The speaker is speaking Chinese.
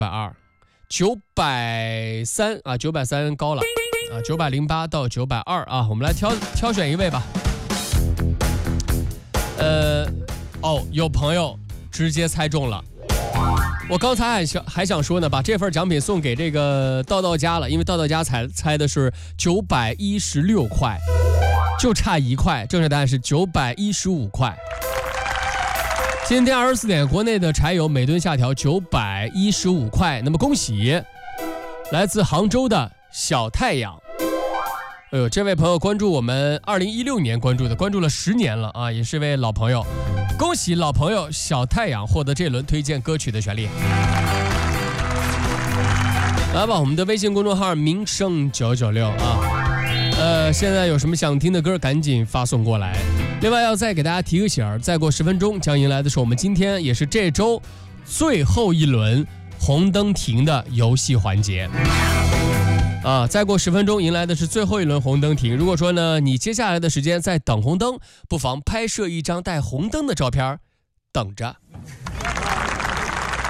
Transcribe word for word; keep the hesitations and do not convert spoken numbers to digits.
百二，九百三啊，九百三高了啊，九百零八到九百二啊，我们来挑挑选一位吧。呃，哦，有朋友直接猜中了。我刚才还想还想说呢，把这份奖品送给这个道道家了，因为道道家猜猜的是九百一十六块，就差一块，正确答案是九百一十五块。今天二十四点，国内的柴油每吨下调九百一十五块。那么恭喜来自杭州的小太阳。哎呦，这位朋友关注我们二零一六年关注的，关注了十年了啊，也是位老朋友。恭喜老朋友小太阳获得这轮推荐歌曲的权利。来吧，我们的微信公众号名声九九六啊，呃，现在有什么想听的歌，赶紧发送过来。另外要再给大家提个醒儿，再过十分钟将迎来的是我们今天也是这周最后一轮红灯停的游戏环节。啊，再过十分钟迎来的是最后一轮红灯停。如果说呢，你接下来的时间在等红灯，不妨拍摄一张带红灯的照片，等着。